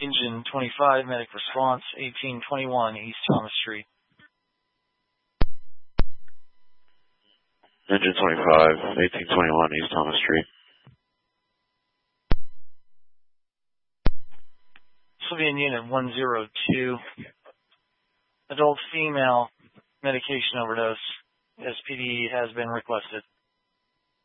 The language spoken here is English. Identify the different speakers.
Speaker 1: Engine 25, medic response, 1821 East Thomas Street.
Speaker 2: Engine 25, 1821 East Thomas Street.
Speaker 1: Sylvian Unit 102. Adult female, medication overdose. SPD has been requested.